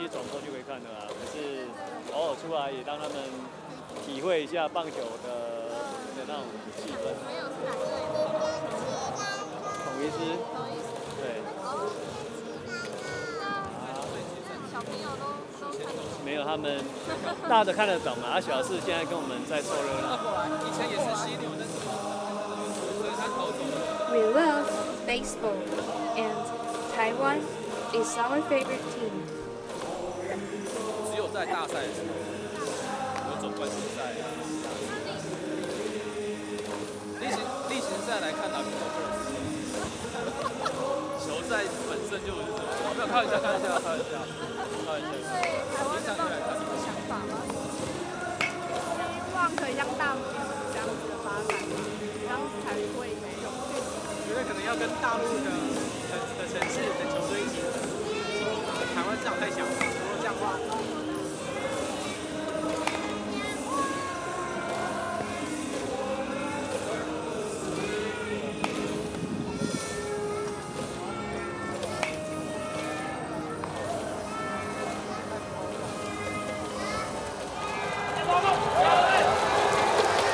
一转过去可以看的啊。可是偶尔出来也让他们体会一下棒球的那种气氛。 没有是哪队的？ 统一狮。对。 小朋友都看得懂。 没有，他们大的看得懂啊，小四现在跟我们在凑热闹。 以前也是犀牛，但是所以他逃走了。 We love baseball, and Taiwan is our favorite team. 只有在大赛的时候，有总冠军赛啊。例行赛来看打比赛就是球赛本身就是这样。没有开玩笑。 对台湾的棒球有什么想法吗？ 希望可以像大陆这样子的发展，这样才会有续集。 我觉得可能要跟大陆的城市的球队一起，台湾市场太小了，如果这样的话。